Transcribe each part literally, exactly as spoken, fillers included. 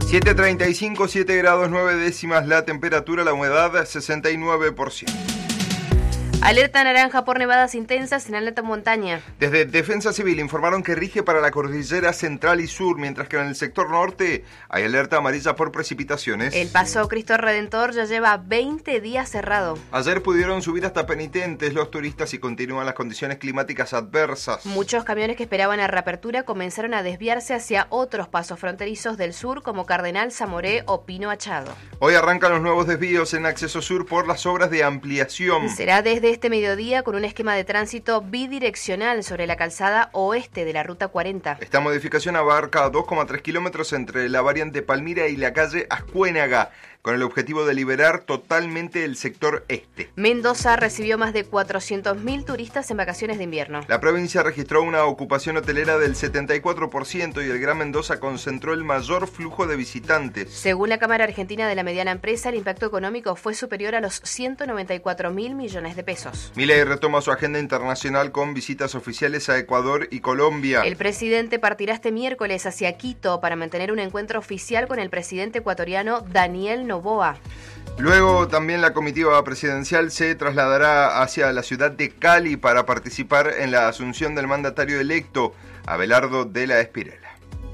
siete treinta y cinco, siete grados nueve décimas la temperatura, la humedad sesenta y nueve por ciento. Alerta naranja por nevadas intensas en alta montaña. Desde Defensa Civil informaron que rige para la cordillera central y sur, mientras que en el sector norte hay alerta amarilla por precipitaciones. El Paso Cristo Redentor ya lleva veinte días cerrado. Ayer pudieron subir hasta Penitentes los turistas y continúan las condiciones climáticas adversas. Muchos camiones que esperaban la reapertura comenzaron a desviarse hacia otros pasos fronterizos del sur como Cardenal, Zamoré o Pino Achado. Hoy arrancan los nuevos desvíos en acceso sur por las obras de ampliación. Será desde este mediodía con un esquema de tránsito bidireccional sobre la calzada oeste de la Ruta cuarenta. Esta modificación abarca dos coma tres kilómetros entre la variante Palmira y la calle Ascuénaga, con el objetivo de liberar totalmente el sector este. Mendoza recibió más de cuatrocientos mil turistas en vacaciones de invierno. La provincia registró una ocupación hotelera del setenta y cuatro por ciento y el Gran Mendoza concentró el mayor flujo de visitantes. Según la Cámara Argentina de la Mediana Empresa, el impacto económico fue superior a los ciento noventa y cuatro mil millones de pesos. Milei retoma su agenda internacional con visitas oficiales a Ecuador y Colombia. El presidente partirá este miércoles hacia Quito para mantener un encuentro oficial con el presidente ecuatoriano Daniel Noboa. Luego también la comitiva presidencial se trasladará hacia la ciudad de Cali para participar en la asunción del mandatario electo, Abelardo de la Espirela.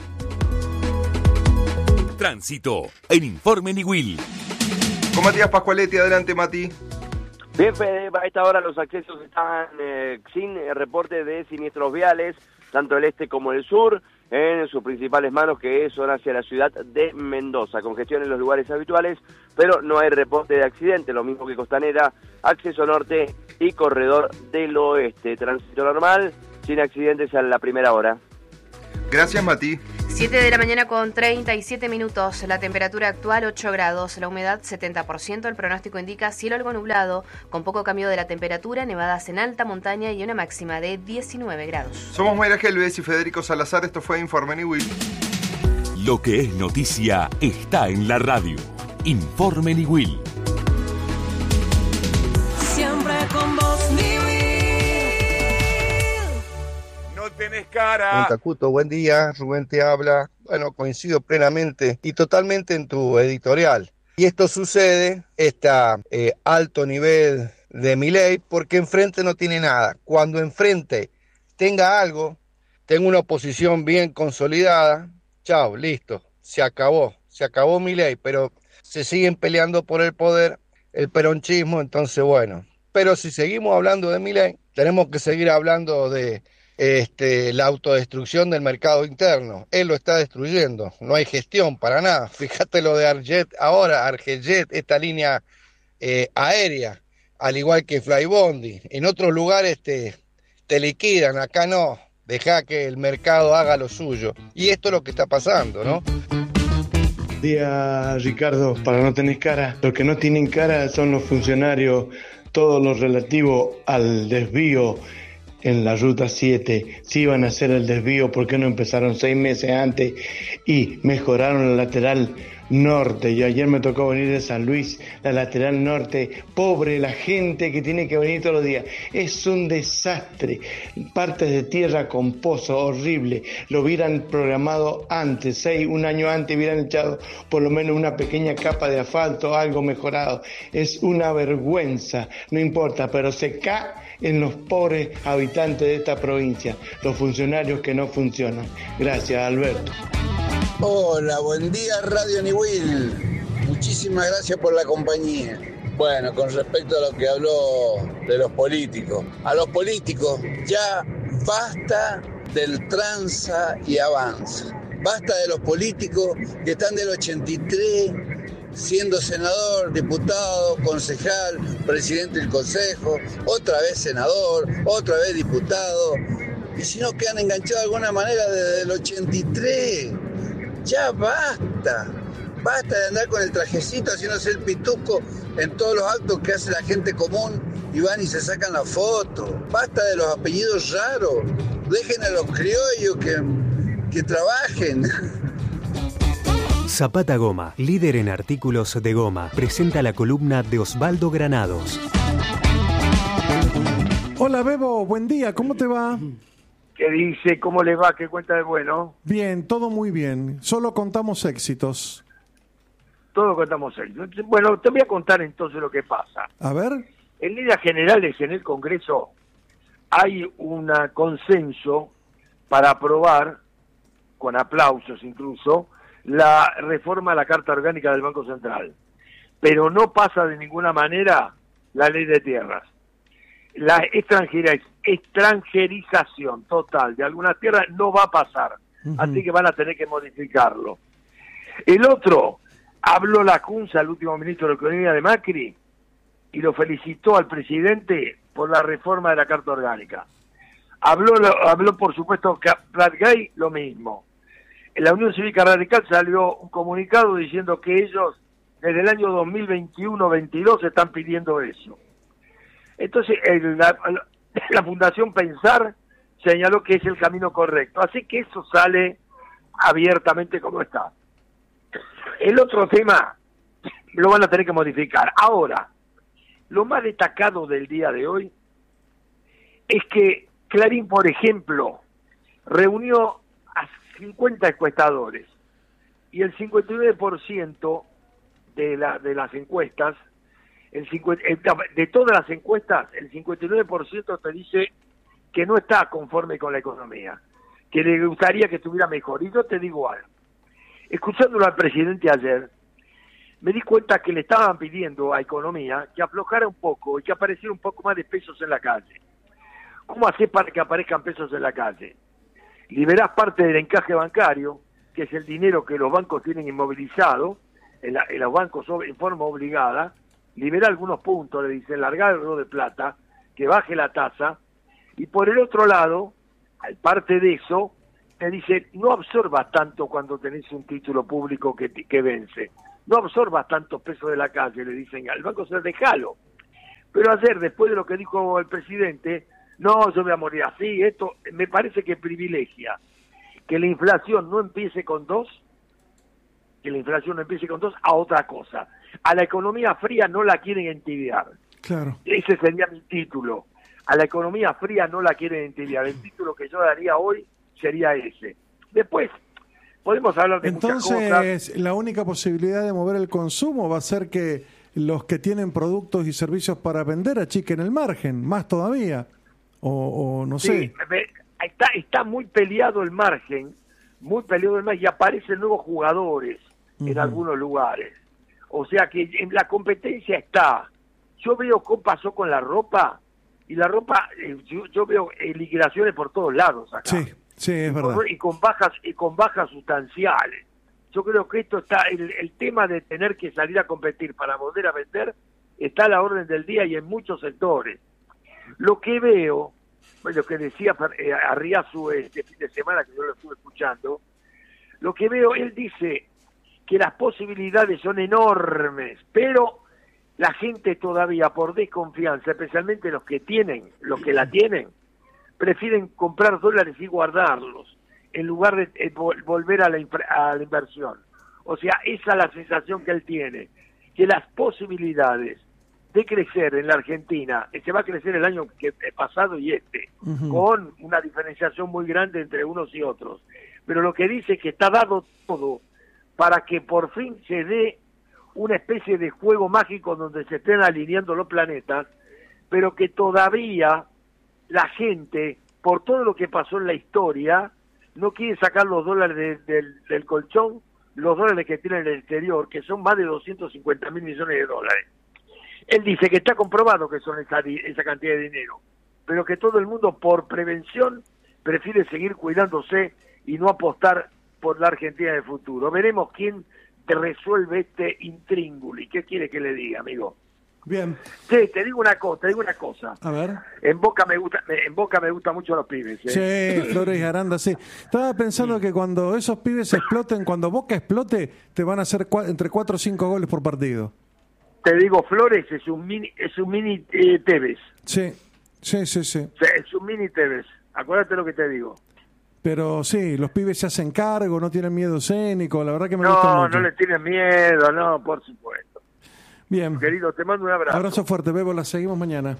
Tránsito en Informe Niwil. Con Matías Pascualetti, adelante Mati. Bien, Fede, a esta hora los accesos están eh, sin eh, reporte de siniestros viales, tanto el este como el sur, en sus principales manos, que son hacia la ciudad de Mendoza. Congestión en los lugares habituales, pero no hay reporte de accidente, lo mismo que Costanera, acceso norte y corredor del oeste. Tránsito normal, sin accidentes a la primera hora. Gracias, Mati. siete de la mañana con treinta y siete minutos, la temperatura actual ocho grados, la humedad setenta por ciento, el pronóstico indica cielo algo nublado, con poco cambio de la temperatura, nevadas en alta montaña y una máxima de diecinueve grados. Somos Mayra Gelbes y Federico Salazar, esto fue Informe Niwil. Lo que es noticia está en la radio. Informe Niwil. Siempre con vos, Niwil. No tenés cara. Buen Tacuto, buen día, Rubén te habla. Bueno, coincido plenamente y totalmente en tu editorial. Y esto sucede, este eh, alto nivel de Milei, porque enfrente no tiene nada. Cuando enfrente tenga algo, tenga una oposición bien consolidada, chao, listo, se acabó, se acabó Milei, pero se siguen peleando por el poder, el peronchismo, entonces bueno. Pero si seguimos hablando de Milei, tenemos que seguir hablando de Este, la autodestrucción del mercado interno. Él lo está destruyendo, no hay gestión para nada. Fíjate lo de Arjet ahora, Argetjet, esta línea eh, aérea, al igual que Flybondi. En otros lugares te, te liquidan, acá no, deja que el mercado haga lo suyo. Y esto es lo que está pasando, ¿no? Buen día, Ricardo. Para no tener cara, los que no tienen cara son los funcionarios, todo lo relativo al desvío en la ruta siete. Si iban a hacer el desvío, ¿por qué no empezaron seis meses antes y mejoraron la lateral norte? Yo ayer me tocó venir de San Luis, la lateral norte, pobre la gente que tiene que venir todos los días, es un desastre, partes de tierra con pozo, horrible. Lo hubieran programado antes, seis, un año antes hubieran echado por lo menos una pequeña capa de asfalto, algo mejorado. Es una vergüenza, no importa, pero se cae en los pobres habitantes de esta provincia, los funcionarios que no funcionan. Gracias, Alberto. Hola, buen día Radio Niwil. Muchísimas gracias por la compañía. Bueno, con respecto a lo que habló de los políticos, a los políticos ya basta del tranza y avanza. Basta de los políticos que están del ochenta y tres siendo senador, diputado, concejal, presidente del consejo, otra vez senador, otra vez diputado, y si no quedan enganchados de alguna manera desde el ochenta y tres. Ya basta, basta de andar con el trajecito haciéndose el pituco en todos los actos que hace la gente común y van y se sacan la foto. Basta de los apellidos raros, dejen a los criollos que, que trabajen. Zapata Goma, líder en artículos de goma, presenta la columna de Osvaldo Granados. Hola Bebo, buen día, ¿cómo te va? ¿Qué dice? ¿Cómo les va? ¿Qué cuenta de bueno? Bien, todo muy bien. Solo contamos éxitos. Todo contamos éxitos. Bueno, te voy a contar entonces lo que pasa. A ver. En líneas generales, en el Congreso hay un consenso para aprobar, con aplausos incluso, la reforma a la Carta Orgánica del Banco Central. Pero no pasa de ninguna manera la ley de tierras. La extranjera, extranjerización total de algunas tierras no va a pasar. Uh-huh. Así que van a tener que modificarlo. El otro, habló la Cunza, el último ministro de Economía de Macri, y lo felicitó al presidente por la reforma de la Carta Orgánica. Habló, habló por supuesto, Pratgay, lo mismo. La Unión Cívica Radical salió un comunicado diciendo que ellos desde el año dos mil veintiuno veintidós están pidiendo eso. Entonces, el, la, la Fundación Pensar señaló que es el camino correcto. Así que eso sale abiertamente como está. El otro tema lo van a tener que modificar. Ahora, lo más destacado del día de hoy es que Clarín, por ejemplo, reunió a cincuenta encuestadores y el cincuenta y nueve por ciento de, la, de las encuestas, el cincuenta, de todas las encuestas, el cincuenta y nueve por ciento te dice que no está conforme con la economía, que le gustaría que estuviera mejor. Y yo te digo algo, escuchándolo al presidente ayer, me di cuenta que le estaban pidiendo a Economía que aflojara un poco y que apareciera un poco más de pesos en la calle. ¿Cómo hacer para que aparezcan pesos en la calle? Liberás parte del encaje bancario, que es el dinero que los bancos tienen inmovilizado, en, la, en los bancos en forma obligada, liberá algunos puntos, le dicen, largarlo de plata, que baje la tasa, y por el otro lado, parte de eso, te dice, no absorbas tanto cuando tenés un título público que, que vence, no absorbas tantos pesos de la calle, le dicen al banco, se dejalo. Pero ayer, después de lo que dijo el presidente, no, yo voy a morir así, esto me parece que privilegia que la inflación no empiece con dos, que la inflación no empiece con dos, a otra cosa. A la economía fría no la quieren entibiar. Claro. Ese sería mi título. A la economía fría no la quieren entibiar. El título que yo daría hoy sería ese. Después, podemos hablar de Entonces, muchas cosas. Entonces, la única posibilidad de mover el consumo va a ser que los que tienen productos y servicios para vender achiquen el margen, más todavía. O, o no sí, sé. Está, está muy peleado el margen, muy peleado el margen, y aparecen nuevos jugadores uh-huh. en algunos lugares. O sea que en la competencia está. Yo veo cómo pasó con la ropa, y la ropa, eh, yo, yo veo eh, liquidaciones por todos lados acá. Sí, sí, es y verdad. Con, y con bajas y con bajas sustanciales. Yo creo que esto está, el, el tema de tener que salir a competir para volver a vender, está a la orden del día y en muchos sectores. Lo que veo, bueno, lo que decía eh, Arriazu este fin de semana, que yo lo estuve escuchando, lo que veo, él dice que las posibilidades son enormes, pero la gente todavía por desconfianza, especialmente los que tienen, los que la tienen, prefieren comprar dólares y guardarlos, en lugar de eh, volver a la, a la inversión. O sea, esa es la sensación que él tiene, que las posibilidades de crecer en la Argentina, se va a crecer el año que pasado y este, uh-huh. con una diferenciación muy grande entre unos y otros. Pero lo que dice es que está dado todo para que por fin se dé una especie de juego mágico donde se estén alineando los planetas, pero que todavía la gente, por todo lo que pasó en la historia, no quiere sacar los dólares de, de, del colchón, los dólares que tienen en el exterior, que son más de doscientos cincuenta mil millones de dólares. Él dice que está comprobado que son esa, esa cantidad de dinero, pero que todo el mundo por prevención prefiere seguir cuidándose y no apostar por la Argentina del futuro. Veremos quién te resuelve este intríngulo. ¿Qué quiere que le diga, amigo? Bien. Sí, te digo una cosa, te digo una cosa. A ver. En Boca me gusta, en Boca me gustan mucho los pibes. ¿eh? Sí, Flores y Aranda, sí. Estaba pensando sí. que cuando esos pibes exploten, cuando Boca explote, te van a hacer cua- entre cuatro o cinco goles por partido. Te digo, Flores es un mini, es un mini eh, Tevez. Sí, sí, sí, sí. O sea, es un mini Tevez. Acuérdate lo que te digo. Pero sí, los pibes se hacen cargo, no tienen miedo escénico, la verdad que me no, gusta mucho. No, no le tienen miedo, no, por supuesto. Bien. Querido, te mando un abrazo. Abrazo fuerte, Bebo, la seguimos mañana.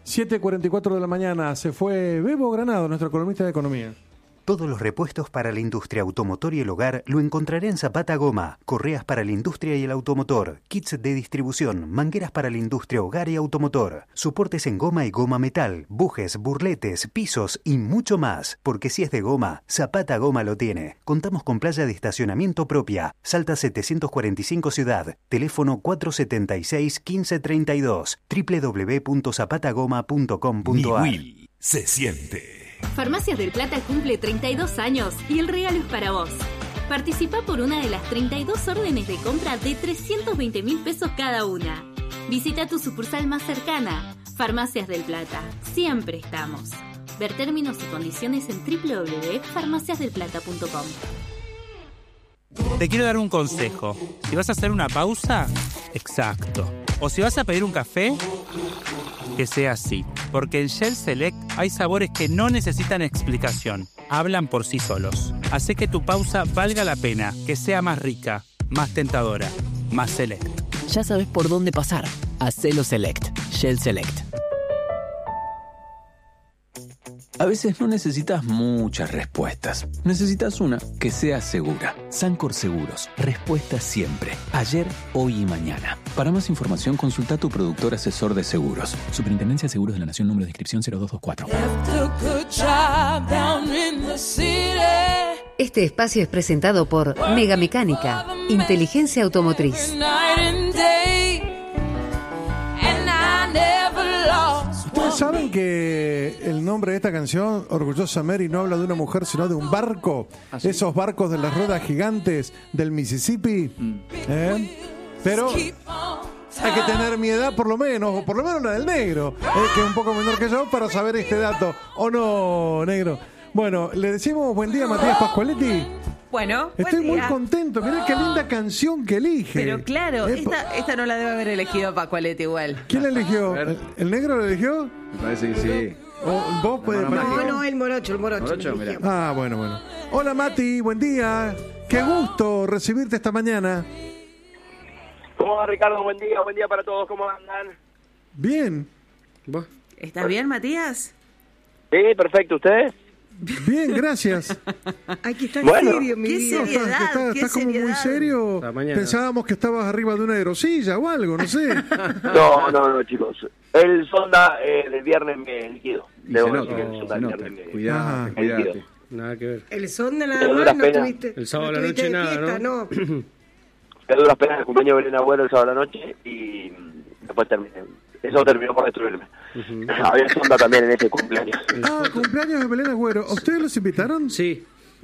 siete cuarenta y cuatro de la mañana. Se fue Bebo Granado, nuestro columnista de economía. Todos los repuestos para la industria automotor y el hogar lo encontraré en Zapata Goma. Correas para la industria y el automotor, kits de distribución, mangueras para la industria, hogar y automotor, soportes en goma y goma metal, bujes, burletes, pisos y mucho más. Porque si es de goma, Zapata Goma lo tiene. Contamos con playa de estacionamiento propia. Salta setecientos cuarenta y cinco Ciudad. Teléfono cuatro setenta y seis, quince treinta y dos. doble u doble u doble u punto zapata goma punto com punto a r. Niwil se siente. Farmacias del Plata cumple treinta y dos años y el regalo es para vos. Participa por una de las treinta y dos órdenes de compra de trescientos veinte mil pesos cada una. Visita tu sucursal más cercana. Farmacias del Plata. Siempre estamos. Ver términos y condiciones en doble u doble u doble u punto farmacias del plata punto com. Te quiero dar un consejo. Si vas a hacer una pausa, exacto. O si vas a pedir un café, que sea así. Porque en Shell Select hay sabores que no necesitan explicación. Hablan por sí solos. Hace que tu pausa valga la pena, que sea más rica, más tentadora, más select. Ya sabes por dónde pasar. Hacelo Select. Shell Select. A veces no necesitas muchas respuestas. Necesitas una que sea segura. Sancor Seguros. Respuesta siempre. Ayer, hoy y mañana. Para más información, consulta a tu productor asesor de seguros. Superintendencia de Seguros de la Nación, número de inscripción cero dos dos cuatro. Este espacio es presentado por Mega Mecánica, Inteligencia Automotriz. Ustedes saben que el nombre de esta canción, Orgullosa Mary, no habla de una mujer, sino de un barco. ¿Ah, sí? Esos barcos de las ruedas gigantes del Mississippi. Mm. ¿Eh? Pero hay que tener mi edad, por lo menos, o por lo menos la del negro, eh, que es un poco menor que yo, para saber este dato. ¿O no, negro? Bueno, le decimos buen día a Matías Pascualetti. Bueno, estoy buen muy día. contento. Mirá qué linda canción que elige. Pero claro, eh, esta, esta no la debe haber elegido Pascualetti igual. ¿Quién la eligió? ¿El, ¿El negro la eligió? Me parece que sí. ¿O vos puedes No, no, no, el morocho, el morocho. Morocho, mirá. Ah, bueno, bueno. Hola Mati, buen día. Qué gusto recibirte esta mañana. ¿Cómo va, Ricardo? Buen día, buen día para todos. ¿Cómo andan? Bien. ¿Vos? ¿Estás bien, Matías? Sí, perfecto. ¿Ustedes? Bien, gracias. Hay que estar Bueno. serio, mi Qué vida. seriedad, Estás, estás- qué estás como muy seriedad. serio. La mañana. Pensábamos que estabas arriba de una aerosilla o algo, no sé. No, no, no, chicos. El sonda eh, del viernes me liquido. Y Debo se decir nota, que el sonda se del nota. viernes me- Cuidate, Ajá. me liquido. cuidate. Nada que ver. El son de Pero nada duras más no penas. tuviste. El sábado no a la estuviste noche de nada, fiesta, ¿no? no. De duras penas el cumpleaños de Belén Abuelo el sábado a la noche y después terminé. Eso terminó por destruirme. Había sonda también en ese cumpleaños. Ah, cumpleaños de Belén Agüero. ¿A ustedes los invitaron? Sí.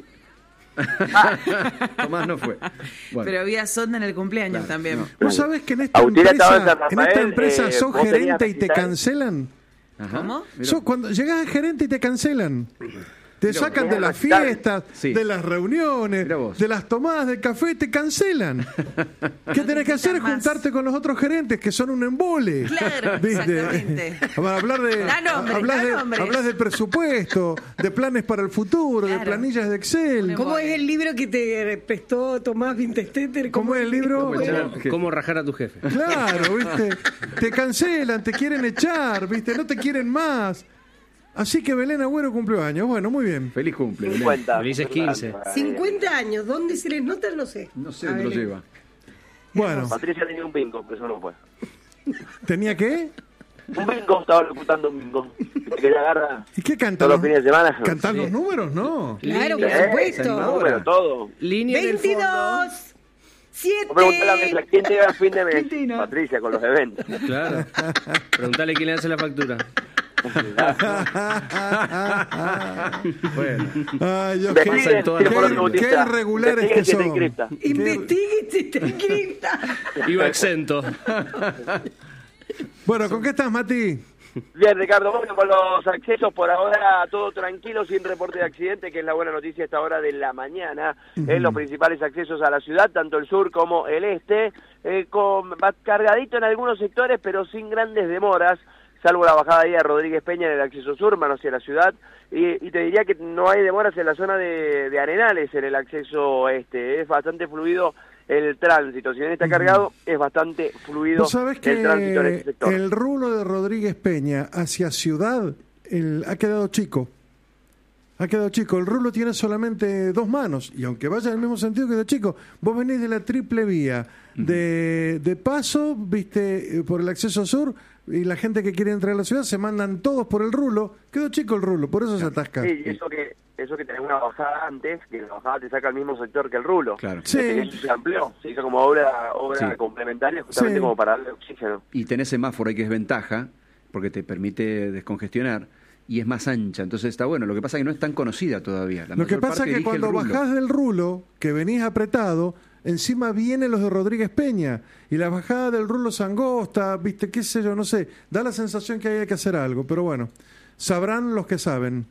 Tomás no fue. Bueno. Pero había sonda en el cumpleaños Claro, también. no. ¿Vos sabés que en esta Agustina estaba en empresa, San en esta Rafael, empresa eh, sos vos tenías gerente y te visitar- cancelan? Ajá. ¿Cómo? Mirá. Sos cuando llegás a gerente y te cancelan. Te Mirá sacan vos. de las fiestas, Sí. de las reuniones, Mirá vos. de las tomadas de café, te cancelan. ¿Qué tenés que hacer? Es más. juntarte con los otros gerentes que son un embole. Claro, ¿Viste? exactamente. Para hablar de, Da nombres, hablas da de, nombres. hablas de presupuesto, de planes para el futuro, de Claro. planillas de Excel. ¿Cómo es el libro que te prestó Tomás Vinterstetter? ¿Cómo es el libro? ¿Cómo ¿Cómo, jefe. cómo rajar a tu jefe? Claro, ¿viste? Te cancelan, te quieren echar, ¿viste? No te quieren más. Así que Belén Agüero cumplió años. Bueno, muy bien. Feliz cumple, Belén. cincuenta. Felices quince. cincuenta años, ¿dónde se les nota? No sé. No sé A dónde lo ver, lleva. Bueno, Patricia tenía un bingo, pero eso no fue. ¿tenía qué? Un bingo, estaba locutando un bingo. Que ella agarra ¿Y qué cantan? todos los fines de semana. ¿Cantan los números? No. Claro, por Eh, el supuesto. número, todo. Línea en el fondo. veintidós, siete. Vos preguntale a Mesa, ¿quién te lleva a fin de mes? Argentina. Patricia, con los eventos. Claro. Preguntale quién le hace la factura. Bueno. Ay, Dios, Investiguen, qué, pasa en todas qué- las formas, qué Bautista. irregulares que Investiguen si te son. encripta. Investigue si te encripta. Iba exento. Bueno, ¿con qué estás, Mati? Bien, Ricardo, bueno, con los accesos por ahora todo tranquilo, sin reporte de accidente, que es la buena noticia a esta hora de la mañana. Ujú. En los principales accesos a la ciudad, tanto el sur como el este, eh, con, va cargadito en algunos sectores, pero sin grandes demoras, salvo la bajada ahí de Rodríguez Peña en el acceso sur, mano hacia la ciudad, y, y te diría que no hay demoras en la zona de, de Arenales, en el acceso este, es bastante fluido el tránsito, si bien está cargado, es bastante fluido ¿Vos sabés el tránsito en que ese sector. el rulo de Rodríguez Peña hacia Ciudad el, ha quedado chico? Ha quedado chico. El rulo tiene solamente dos manos. Y aunque vaya en el mismo sentido, quedó chico. Vos venís de la triple vía. De, de paso, viste, eh, por el acceso sur, y la gente que quiere entrar a la ciudad se mandan todos por el rulo. Quedó chico el rulo, por eso se atasca. Sí, y eso que eso que tenés una bajada antes, que la bajada te saca al mismo sector que el rulo. Claro. Sí. Este, eso se amplió, se hizo como obra, obra Sí. complementaria, justamente Sí. como para darle oxígeno. Y tenés semáforo ahí que es ventaja, porque te permite descongestionar, y es más ancha, entonces está bueno. Lo que pasa es que no es tan conocida todavía. La Lo que mayor pasa parte es que elige el cuando rulo. bajás del rulo, que venís apretado, encima vienen los de Rodríguez Peña. Y la bajada del rulo es angosta, viste, qué sé yo, no sé. Da la sensación que hay que hacer algo, pero bueno, sabrán los que saben.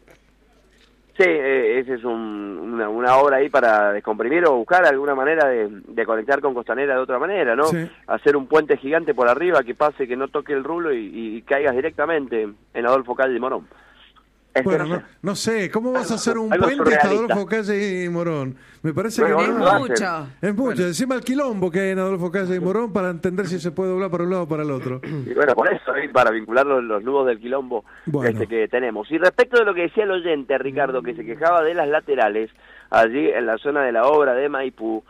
Sí, eh, esa es un, una, una obra ahí para descomprimir o buscar alguna manera de, de conectar con Costanera de otra manera, ¿no? Sí. Hacer un puente gigante por arriba que pase, que no toque el rulo y, y caigas directamente en Adolfo Calle y Morón. Este, Bueno, no no, sé. no sé, ¿cómo vas a hacer un Algo puente hasta surrealista. Adolfo Calle y Morón? Me parece Bueno, que no no. lo hacen. Mucho. Es mucho, encima el quilombo que hay en Adolfo Calle y Morón para entender si se puede doblar para un lado o para el otro. Y bueno, por eso, ¿eh? Para vincular los, los nudos del quilombo Bueno. este que tenemos. Y respecto de lo que decía el oyente, Ricardo, que se quejaba de las laterales, allí en la zona de la obra de Maipú,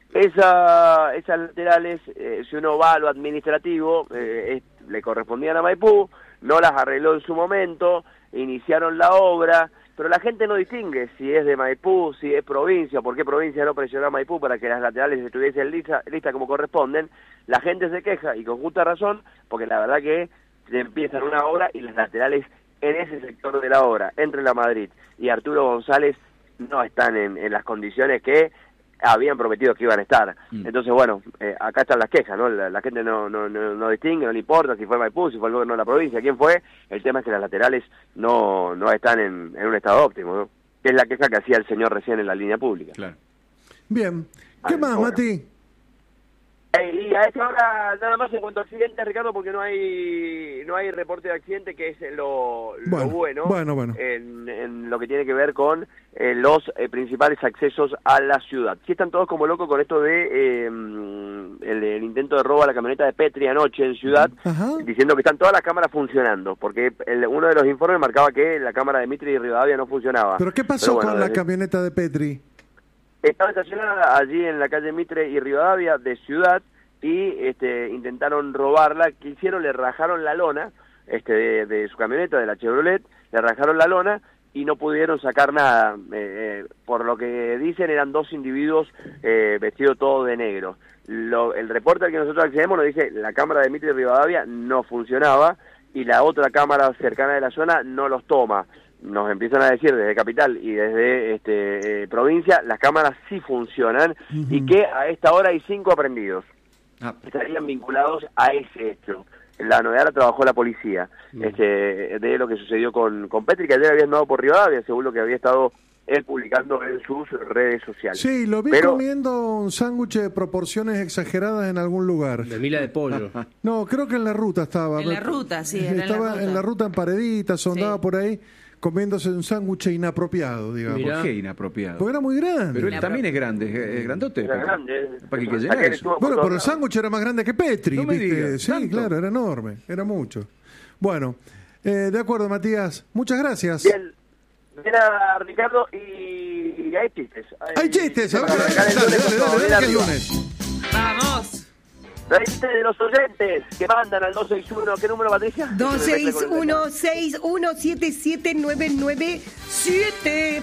esa, esas laterales, eh, si uno va a lo administrativo, eh, es- le correspondían a Maipú, no las arregló en su momento, iniciaron la obra, pero la gente no distingue si es de Maipú, si es provincia, por qué provincia no presionó a Maipú para que las laterales estuviesen listas lista como corresponden. La gente se queja, y con justa razón, porque la verdad que se empiezan una obra y las laterales en ese sector de la obra, entre la Madrid y Arturo González, no están en, en las condiciones que habían prometido que iban a estar. Mm. Entonces, bueno, eh, acá están las quejas, ¿no? La, la gente no, no, no, no distingue, no le importa si fue Maipú, si fue el gobierno de la provincia, quién fue. El tema es que las laterales no, no están en, en un estado óptimo, ¿no? Que es la queja que hacía el señor recién en la línea pública. Claro. Bien, ¿qué Ay, más, bueno. Mati? Eh, y a esta hora nada más en cuanto a accidentes, Ricardo, porque no hay no hay reporte de accidente, que es lo, lo Bueno, bueno, bueno, bueno. En, en lo que tiene que ver con eh, los eh, principales accesos a la ciudad. Sí están todos como locos con esto de eh, el, el intento de robo a la camioneta de Petri anoche en Ciudad, Ajá. diciendo que están todas las cámaras funcionando, porque el- uno de los informes marcaba que la cámara de Mitre y Rivadavia no funcionaba. ¿Pero qué pasó bueno, con la desde- camioneta de Petri? Estaba estacionada allí en la calle Mitre y Rivadavia de Ciudad y este, intentaron robarla. ¿Qué hicieron? Le rajaron la lona este, de, de su camioneta, de la Chevrolet, le rajaron la lona y no pudieron sacar nada. Eh, eh, por lo que dicen, eran dos individuos eh, vestidos todos de negro. Lo, el reporte al que nosotros accedemos nos dice la cámara de Mitre y Rivadavia no funcionaba y la otra cámara cercana de la zona no los toma. Nos empiezan a decir desde Capital y desde este, eh, provincia, las cámaras sí funcionan y que a esta hora hay cinco aprendidos. Ah. Estarían vinculados a ese hecho. La novedad la trabajó la policía, este, de lo que sucedió con, con Petri, que ayer había andado por Rivadavia, según lo que había estado él publicando en sus redes sociales. Sí, lo vi Pero, comiendo un sándwich de proporciones exageradas en algún lugar. De mila de pollo. No, creo que en la ruta estaba. En la ruta, sí, era en la Estaba ruta. en la ruta en Pareditas, andaba Sí. por ahí comiéndose un sándwich inapropiado, digamos. Mirá. ¿Por qué inapropiado? Porque era muy grande. Pero él Inapro- también es grande, es, es grandote. era grande. ¿Para qué hay que Aquel llenar eso? estuvo por Bueno, todos pero el lados. sándwich era más grande que Petri, No me ¿viste? digas, Sí, ¿tanto? claro, era enorme, era mucho. Bueno, eh, de acuerdo, Matías. Muchas gracias. Bien, bien a Ricardo y, y hay chistes. Hay chistes, a ver, para dale, arrancar el dale, lunes, dale, por favor, dale, bien dale, que es arriba. lunes. Vamos. Hay chistes de los oyentes que mandan al dos seis uno. ¿Qué número, Patricia? dos seis uno, seis uno siete siete nueve nueve siete.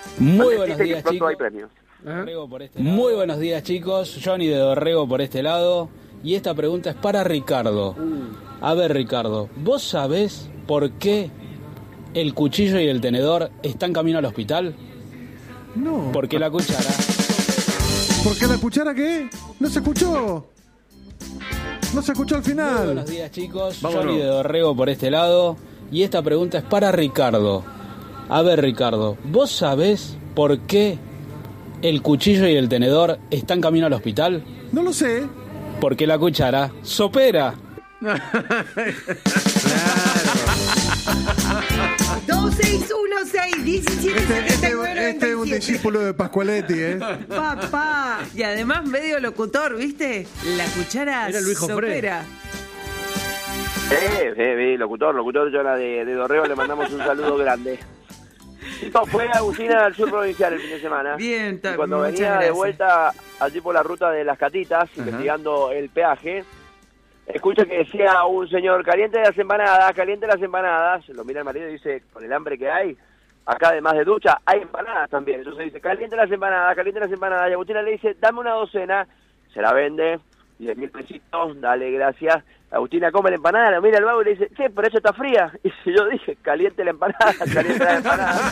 Muy buenos días, Pronto hay chicos. premios. Dorrego por este lado. Muy buenos días, chicos. Johnny de Dorrego por este lado. Y esta pregunta es para Ricardo. A ver, Ricardo, ¿vos sabés por qué el cuchillo y el tenedor están camino al hospital? No. Porque la cuchara. ¿Por qué la cuchara qué? No se escuchó. No se escuchó al Muy final. buenos días, chicos. Vámonos. Johnny de Dorrego por este lado. Y esta pregunta es para Ricardo. A ver, Ricardo, ¿vos sabés por qué el cuchillo y el tenedor están camino al hospital? No lo sé. Porque la cuchara sopera. dos seis seis uno seis, diecisiete Este, setenta y este- nueve, este es un discípulo de Pascualetti, ¿eh? Papá. Y además medio locutor, ¿viste? La cuchara Era Luis Jofré. sopera. Eh, eh, eh, locutor, locutor, yo la de, de Dorrego, le mandamos un saludo grande. Chicos, fue Agustina al sur provincial el fin de semana. Bien, Y ta- cuando muchas venía de gracias. vuelta allí por la ruta de las Catitas, investigando el peaje, escucha que decía un señor, caliente las empanadas, caliente las empanadas. Lo mira el marido y dice, con el hambre que hay, acá además de ducha, hay empanadas también. Entonces dice, caliente las empanadas, caliente las empanadas. Y Agustina le dice, dame una docena, se la vende, diez mil pesitos, dale, gracias. Agustina come la empanada, lo mira el vago y le dice, che, pero eso está fría. Y yo dije, caliente la empanada, caliente la empanada.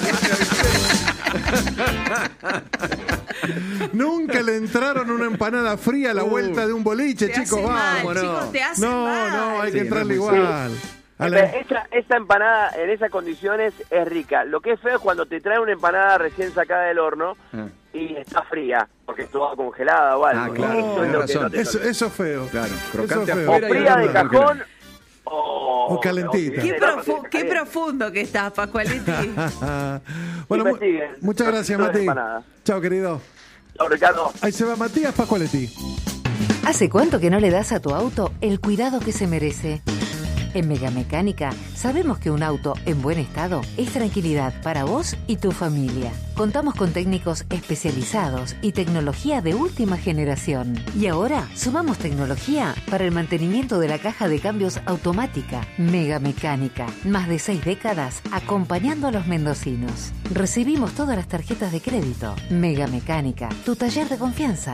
Nunca le entraron una empanada fría a la vuelta de un boliche, Te chicos, hace mal, vamos. chicos, te hace no, mal. no, hay que Sí, entrarle no es muy igual. A la- Esa, esa empanada en esas condiciones es rica. Lo que es feo es cuando te trae una empanada recién sacada del horno Ah. y está fría, porque estuvo congelada o algo. Ah, claro, Eso es tenés lo que razón. no te Eso, eso es feo. Claro, Eso crocante es feo. O afuera y fría de adentro cajón congelado. o... O calentita. o- Qué, del horno, profu- tiene que qué estar bien. profundo que estás, Pascualetti. Bueno, mu- Investiguen. muchas gracias, Los Mati. empanadas. Chao, querido. Chao, Ricardo. Ahí se va Matías Pascualetti. ¿Hace cuánto que no le das a tu auto el cuidado que se merece? En Megamecánica sabemos que un auto en buen estado es tranquilidad para vos y tu familia. Contamos con técnicos especializados y tecnología de última generación. Y ahora sumamos tecnología para el mantenimiento de la caja de cambios automática. Megamecánica, más de seis décadas acompañando a los mendocinos. Recibimos todas las tarjetas de crédito. Megamecánica, tu taller de confianza.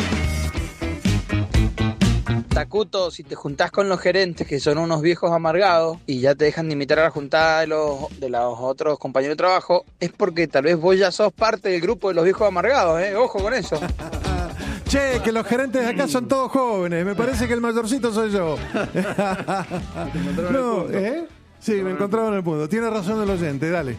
Tacuto, si te juntás con los gerentes que son unos viejos amargados y ya te dejan de invitar a la juntada de los, de los otros compañeros de trabajo, es porque tal vez vos ya sos parte del grupo de los viejos amargados, ¿eh? Ojo con eso. Che, que los gerentes de acá son todos jóvenes. Me parece que el mayorcito soy yo. No, ¿eh? Sí, me encontraba en el punto. Tiene razón el oyente, dale.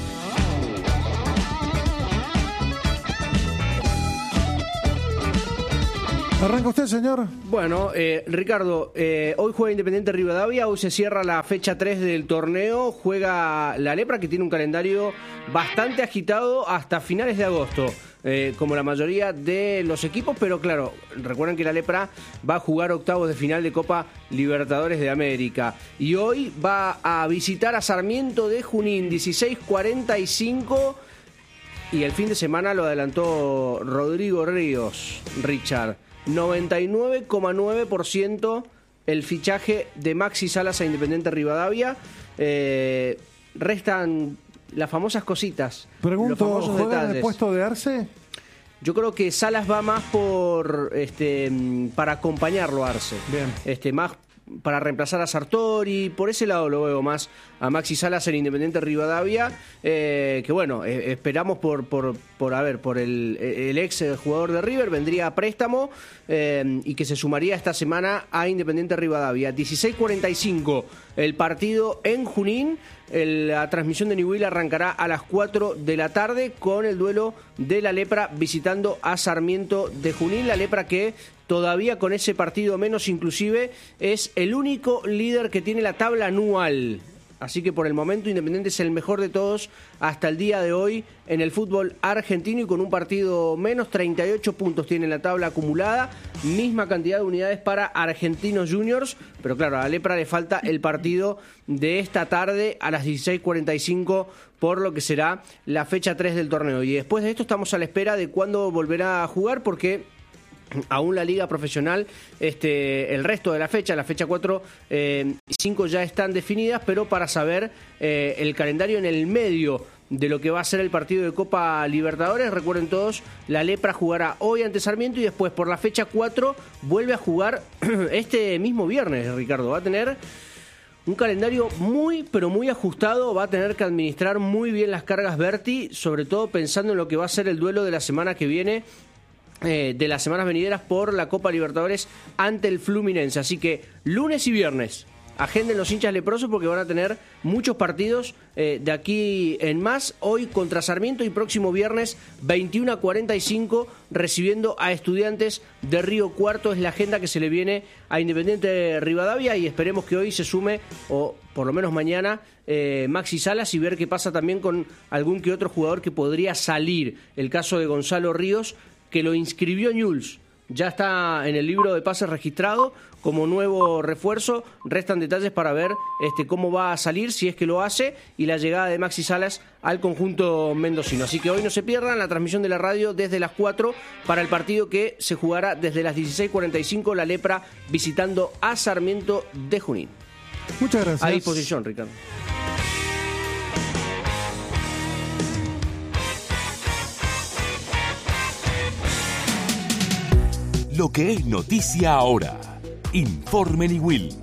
¿Arranca usted, señor? Bueno, eh, Ricardo, eh, hoy juega Independiente Rivadavia, hoy se cierra la fecha tres del torneo, juega la Lepra, que tiene un calendario bastante agitado hasta finales de agosto, eh, como la mayoría de los equipos, pero claro, recuerden que la Lepra va a jugar octavos de final de Copa Libertadores de América, y hoy va a visitar a Sarmiento de Junín, dieciséis cuarenta y cinco, y el fin de semana lo adelantó Rodrigo Ríos, Richard. noventa y nueve coma nueve por ciento el fichaje de Maxi Salas a Independiente Rivadavia. Eh, restan las famosas cositas. los Pregunto, famosos ¿juega en el detalles. puesto de Arce? Yo creo que Salas va más por este para acompañarlo a Arce. Bien. Este, más para reemplazar a Sartori, por ese lado lo veo más a Maxi Salas en Independiente Rivadavia, eh, que bueno, eh, esperamos por, por, por, a ver, por el, el ex jugador de River, vendría a préstamo eh, y que se sumaría esta semana a Independiente Rivadavia. dieciséis cuarenta y cinco el partido en Junín. El, la transmisión de Newell arrancará a las cuatro de la tarde con el duelo de la Lepra visitando a Sarmiento de Junín. La Lepra que todavía con ese partido menos inclusive es el único líder que tiene la tabla anual. Así que por el momento Independiente es el mejor de todos hasta el día de hoy en el fútbol argentino y con un partido menos, treinta y ocho puntos tiene en la tabla acumulada, misma cantidad de unidades para Argentinos Juniors, pero claro, a la Lepra le falta el partido de esta tarde a las dieciséis cuarenta y cinco por lo que será la fecha tres del torneo. Y después de esto estamos a la espera de cuándo volverá a jugar porque aún la liga profesional, este, el resto de la fecha, la fecha cuatro y cinco ya están definidas, pero para saber eh, el calendario en el medio de lo que va a ser el partido de Copa Libertadores, recuerden todos, la Lepra jugará hoy ante Sarmiento y después por la fecha cuatro vuelve a jugar este mismo viernes, Ricardo. Va a tener un calendario muy, pero muy ajustado, va a tener que administrar muy bien las cargas Berti, sobre todo pensando en lo que va a ser el duelo de la semana que viene, Eh, de las semanas venideras por la Copa Libertadores ante el Fluminense. Así que lunes y viernes agenden los hinchas leprosos porque van a tener muchos partidos eh, de aquí en más. Hoy contra Sarmiento y próximo viernes veintiuno a cuarenta y cinco recibiendo a Estudiantes de Río Cuarto. Es la agenda que se le viene a Independiente Rivadavia y esperemos que hoy se sume, o por lo menos mañana, eh, Maxi Salas y ver qué pasa también con algún que otro jugador que podría salir. El caso de Gonzalo Ríos, que lo inscribió Newell's. Ya está en el libro de pases registrado como nuevo refuerzo. Restan detalles para ver este, cómo va a salir, si es que lo hace, y la llegada de Maxi Salas al conjunto mendocino. Así que hoy no se pierdan la transmisión de la radio desde las cuatro para el partido que se jugará desde las dieciséis cuarenta y cinco, la Lepra visitando a Sarmiento de Junín. Muchas gracias. A disposición, Ricardo. Lo que es noticia ahora. Informe Niwil.